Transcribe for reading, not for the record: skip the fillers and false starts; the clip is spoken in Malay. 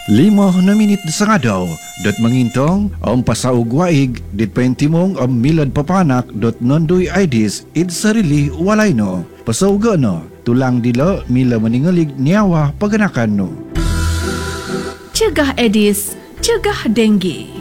5 na minit sa ngadaw, dot mangintong, ang pasaog waig, dit paintimong ang milad papanak, dot nondoy aidis, id sarili walay no. Pasauga no, tulang dilo, mila maningalig niyawa paganakan no. Cegah Edis, cegah denggi.